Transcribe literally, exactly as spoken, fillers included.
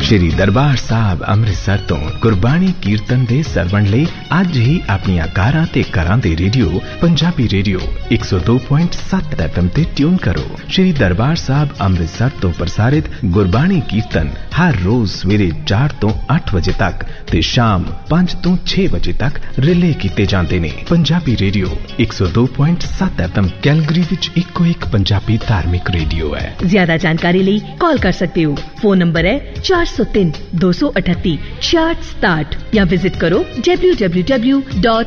श्री दरबार साहब अमृतसर तो गुरबाणी कीर्तन दे सरवण लई अज ही अपनी कारां ते घरां दे रेडियो पंजाबी रेडियो एक सौ दो पॉइंट सत्त एफएम ते ट्यून करो। श्री दरबार साहब अमृतसर तो प्रसारित गुरबाणी कीर्तन हर रोज सवेरे चार तो अठ बजे तक ते शाम पांच तो छह बजे तक रिले कीते जांदे ने। पंजाबी रेडियो एक सौ दो पॉइंट सत्त एफएम कैलगरी विच इको एक पंजाबी धार्मिक रेडियो है। ज्यादा जानकारी लिए कॉल कर सकते हो। फोन नंबर है चार सौ तीन दो सौ अठत्ती छियाठ सताठ या विजिट करो डब्ल्यू डब्ल्यू डब्ल्यू डॉट